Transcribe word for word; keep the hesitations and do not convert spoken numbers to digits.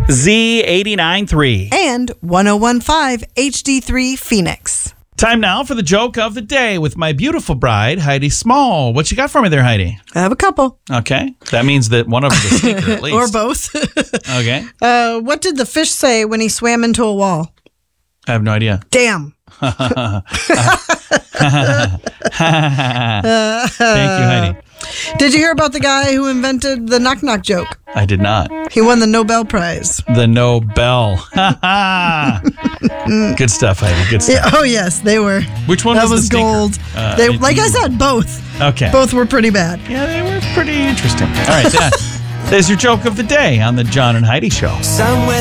Z eighty-nine point three. And one oh one point five H D three Phoenix. Time now for the joke of the day with my beautiful bride, Heidi Small. What you got for me there, Heidi? I have a couple. Okay. That means that one of them is a stinker at least. Or both. Okay. Uh, what did the fish say when he swam into a wall? I have no idea. Damn. Thank you, Heidi. Did you hear about the guy who invented the knock-knock joke? I did not. He won the Nobel Prize. The Nobel. Good stuff, Heidi. Good stuff. Yeah, oh, yes, they were. Which one that was, was the stinker? gold. Uh, they, it- like I said, both. Okay. Both were pretty bad. Yeah, they were pretty interesting. All right, that, there's your joke of the day on the John and Heidi Show. Somewhere